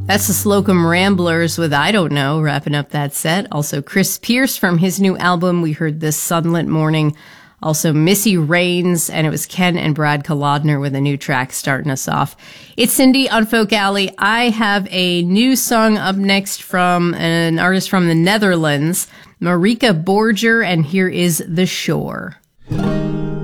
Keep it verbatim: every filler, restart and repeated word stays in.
That's the Slocum Ramblers with I Don't Know, wrapping up that set. Also, Chris Pierce from his new album, we heard This Sunlit Morning. Also, Missy Raines, and it was Ken and Brad Kolodner with a new track starting us off. It's Cindy on Folk Alley. I have a new song up next from an artist from the Netherlands, Marika Borger, and here is The Shore.